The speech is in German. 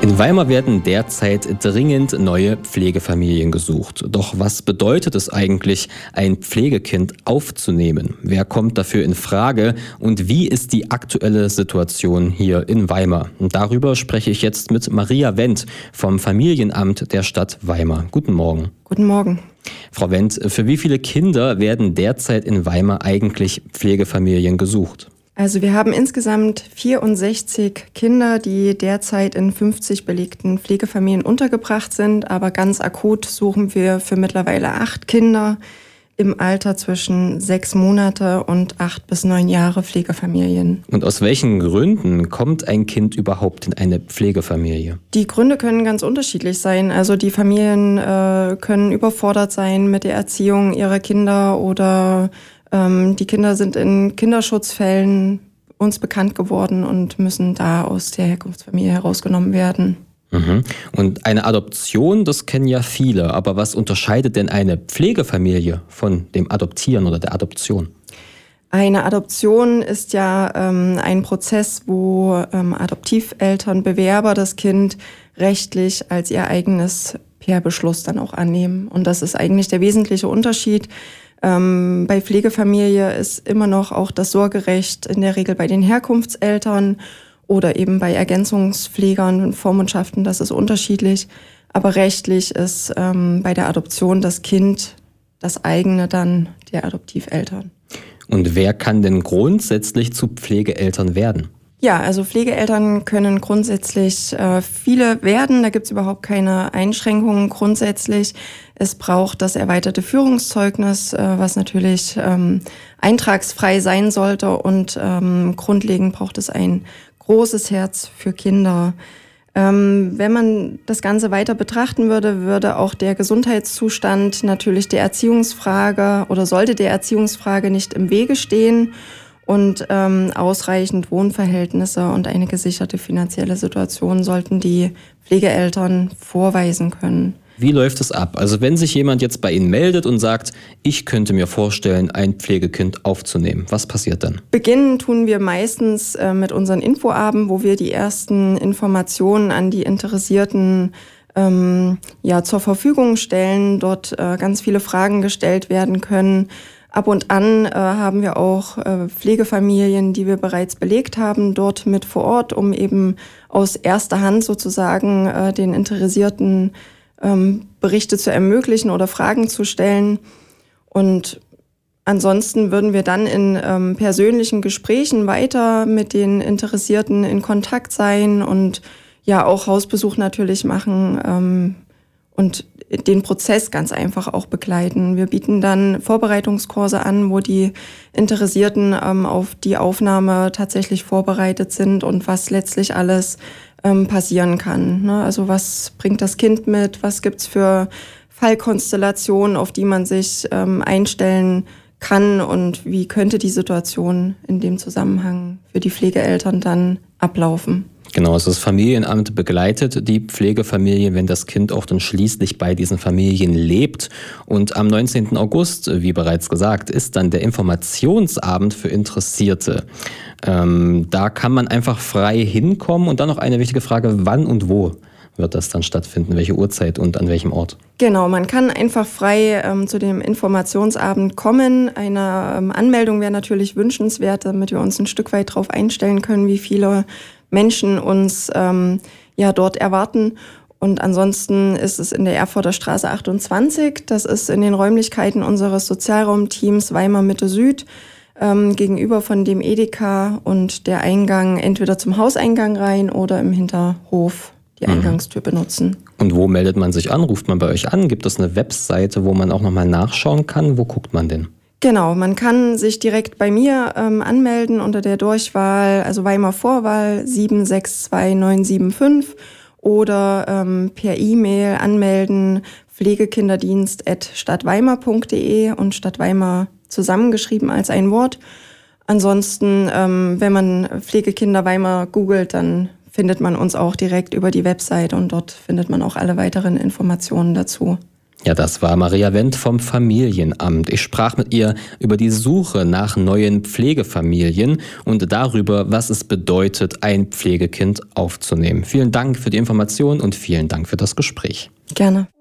In Weimar werden derzeit dringend neue Pflegefamilien gesucht. Doch was bedeutet es eigentlich, ein Pflegekind aufzunehmen? Wer kommt dafür in Frage und wie ist die aktuelle Situation hier in Weimar? Und darüber spreche ich jetzt mit Maria Wendt vom Familienamt der Stadt Weimar. Guten Morgen. Guten Morgen. Frau Wendt, für wie viele Kinder werden derzeit in Weimar eigentlich Pflegefamilien gesucht? Also wir haben insgesamt 64 Kinder, die derzeit in 50 belegten Pflegefamilien untergebracht sind. Aber ganz akut suchen wir für mittlerweile 8 Kinder im Alter zwischen 6 Monate und 8 bis 9 Jahre Pflegefamilien. Und aus welchen Gründen kommt ein Kind überhaupt in eine Pflegefamilie? Die Gründe können ganz unterschiedlich sein. Also die Familien können überfordert sein mit der Erziehung ihrer Kinder oder die Kinder sind in Kinderschutzfällen uns bekannt geworden und müssen da aus der Herkunftsfamilie herausgenommen werden. Und eine Adoption, das kennen ja viele. Aber was unterscheidet denn eine Pflegefamilie von dem Adoptieren oder der Adoption? Eine Adoption ist ja ein Prozess, wo Adoptiveltern, Bewerber das Kind rechtlich als ihr eigenes per Beschluss dann auch annehmen. Und das ist eigentlich der wesentliche Unterschied. Bei Pflegefamilie ist immer noch auch das Sorgerecht in der Regel bei den Herkunftseltern oder eben bei Ergänzungspflegern und Vormundschaften, das ist unterschiedlich. Aber rechtlich ist bei der Adoption das Kind das eigene dann der Adoptiveltern. Und wer kann denn grundsätzlich zu Pflegeeltern werden? Ja, also Pflegeeltern können grundsätzlich viele werden. Da gibt es überhaupt keine Einschränkungen grundsätzlich. Es braucht das erweiterte Führungszeugnis, was natürlich eintragsfrei sein sollte. Und grundlegend braucht es ein großes Herz für Kinder. Wenn man das Ganze weiter betrachten würde, würde auch der Gesundheitszustand natürlich der Erziehungsfrage oder sollte der Erziehungsfrage nicht im Wege stehen. Und ausreichend Wohnverhältnisse und eine gesicherte finanzielle Situation sollten die Pflegeeltern vorweisen können. Wie läuft es ab? Also wenn sich jemand jetzt bei Ihnen meldet und sagt, ich könnte mir vorstellen, ein Pflegekind aufzunehmen, was passiert dann? Beginnen tun wir meistens mit unseren Infoabenden, wo wir die ersten Informationen an die Interessierten zur Verfügung stellen, dort ganz viele Fragen gestellt werden können. Ab und an haben wir auch Pflegefamilien, die wir bereits belegt haben, dort mit vor Ort, um eben aus erster Hand sozusagen den Interessierten Berichte zu ermöglichen oder Fragen zu stellen. Und ansonsten würden wir dann in persönlichen Gesprächen weiter mit den Interessierten in Kontakt sein und ja auch Hausbesuch natürlich machen und den Prozess ganz einfach auch begleiten. Wir bieten dann Vorbereitungskurse an, wo die Interessierten auf die Aufnahme tatsächlich vorbereitet sind und was letztlich alles passieren kann. Ne? Also was bringt das Kind mit? Was gibt's für Fallkonstellationen, auf die man sich einstellen kann? Und wie könnte die Situation in dem Zusammenhang für die Pflegeeltern dann ablaufen? Genau, also das Familienamt begleitet die Pflegefamilien, wenn das Kind auch dann schließlich bei diesen Familien lebt. Und am 19. August, wie bereits gesagt, ist dann der Informationsabend für Interessierte. Da kann man einfach frei hinkommen. Und dann noch eine wichtige Frage, wann und wo wird das dann stattfinden? Welche Uhrzeit und an welchem Ort? Genau, man kann einfach frei zu dem Informationsabend kommen. Eine Anmeldung wäre natürlich wünschenswert, damit wir uns ein Stück weit darauf einstellen können, wie viele Menschen uns dort erwarten. Und ansonsten ist es in der Erfurter Straße 28. Das ist in den Räumlichkeiten unseres Sozialraumteams Weimar Mitte Süd gegenüber von dem Edeka und der Eingang entweder zum Hauseingang rein oder im Hinterhof die Eingangstür benutzen. Und wo meldet man sich an? Ruft man bei euch an? Gibt es eine Webseite, wo man auch nochmal nachschauen kann? Wo guckt man denn? Genau, man kann sich direkt bei mir anmelden unter der Durchwahl, also Weimar Vorwahl 762975 oder per E-Mail anmelden pflegekinderdienst@stadtweimar.de und Stadtweimar zusammengeschrieben als ein Wort. Ansonsten, wenn man Pflegekinder Weimar googelt, dann findet man uns auch direkt über die Website und dort findet man auch alle weiteren Informationen dazu. Ja, das war Maria Wendt vom Familienamt. Ich sprach mit ihr über die Suche nach neuen Pflegefamilien und darüber, was es bedeutet, ein Pflegekind aufzunehmen. Vielen Dank für die Information und vielen Dank für das Gespräch. Gerne.